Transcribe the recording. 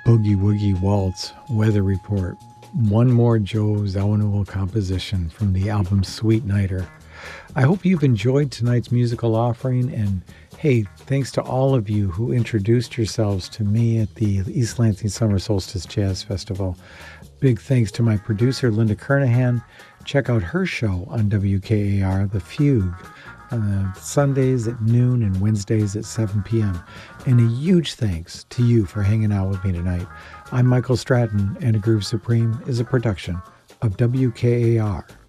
Boogie Woogie Waltz Weather Report. One more Joe Zawinul composition from the album Sweet Nighter. I hope you've enjoyed tonight's musical offering, and hey, thanks to all of you who introduced yourselves to me at the East Lansing Summer Solstice Jazz Festival. Big thanks to my producer, Linda Kernahan. Check out her show on WKAR, The Fugue, Sundays at noon and Wednesdays at 7 p.m. And a huge thanks to you for hanging out with me tonight. I'm Michael Stratton, and A Groove Supreme is a production of WKAR